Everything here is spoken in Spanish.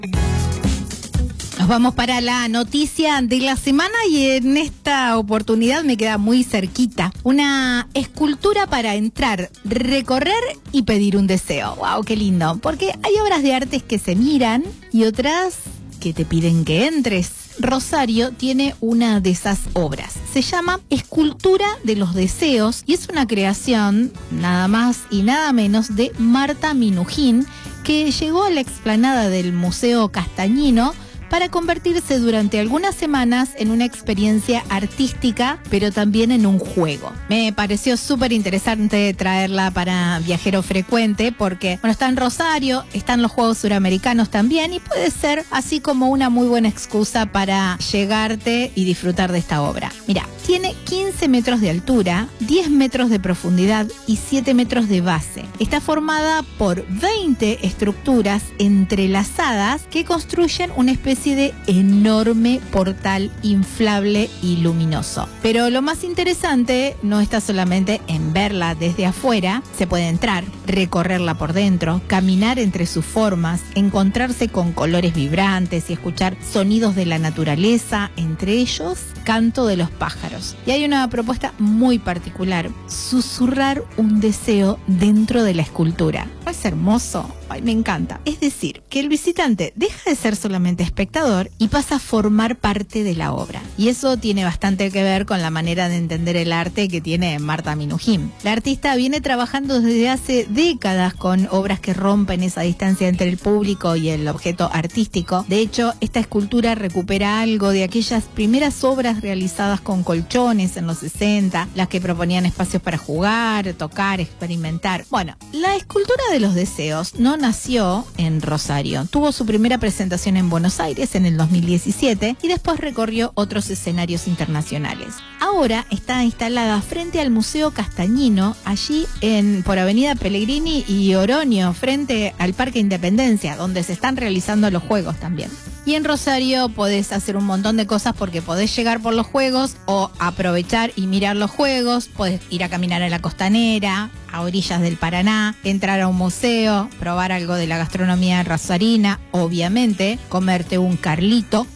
Nos vamos para la noticia de la semana y en esta oportunidad me queda muy cerquita. Una escultura para entrar, recorrer y pedir un deseo. ¡Wow! ¡Qué lindo! Porque hay obras de arte que se miran y otras que te piden que entres. Rosario tiene una de esas obras. Se llama Escultura de los Deseos y es una creación nada más y nada menos de Marta Minujín, que llegó a la explanada del Museo Castañino para convertirse durante algunas semanas en una experiencia artística, pero también en un juego. Me pareció súper interesante traerla para Viajero Frecuente porque, bueno, está en Rosario, están los Juegos Suramericanos también y puede ser así como una muy buena excusa para llegarte y disfrutar de esta obra. Mira, tiene 15 metros de altura, 10 metros de profundidad y 7 metros de base. Está formada por 20 estructuras entrelazadas que construyen una especie de enorme portal inflable y luminoso. Pero lo más interesante no está solamente en verla desde afuera, se puede entrar, recorrerla por dentro, caminar entre sus formas, encontrarse con colores vibrantes y escuchar sonidos de la naturaleza, entre ellos canto de los pájaros. Y hay una propuesta muy particular: susurrar un deseo dentro de la escultura. ¿No es hermoso? Ay, me encanta. Es decir, que el visitante deja de ser solamente espectador y pasa a formar parte de la obra. Y eso tiene bastante que ver con la manera de entender el arte que tiene Marta Minujín. La artista viene trabajando desde hace décadas con obras que rompen esa distancia entre el público y el objeto artístico. De hecho, esta escultura recupera algo de aquellas primeras obras realizadas con colchones en los 60, las que proponían espacios para jugar, tocar, experimentar. Bueno, la escultura de los deseos no nació en Rosario. Tuvo su primera presentación en Buenos Aires en el 2017 y después recorrió otros escenarios internacionales. Ahora está instalada frente al Museo Castañino, allí por Avenida Pellegrini y Oroño, frente al Parque Independencia, donde se están realizando los juegos también. Y en Rosario podés hacer un montón de cosas porque podés llegar por los juegos o aprovechar y mirar los juegos, podés ir a caminar a la costanera, a orillas del Paraná, entrar a un museo, probar algo de la gastronomía rosarina, obviamente, comerte un carlito